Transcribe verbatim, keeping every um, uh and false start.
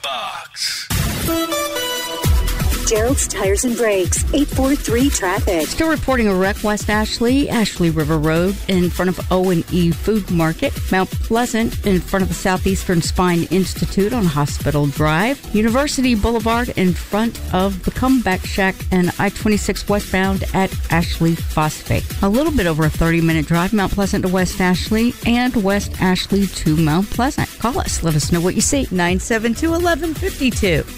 Fox. Gerald's Tires and Brakes, eight four three traffic. Still reporting a wreck West Ashley, Ashley River Road in front of O and E Food Market. Mount Pleasant in front of the Southeastern Spine Institute on Hospital Drive. University Boulevard in front of the Comeback Shack and I twenty-six westbound at Ashley Phosphate. A little bit over a thirty-minute drive, Mount Pleasant to West Ashley and West Ashley to Mount Pleasant. Call us. Let us know what you see. nine seven two, one one five two.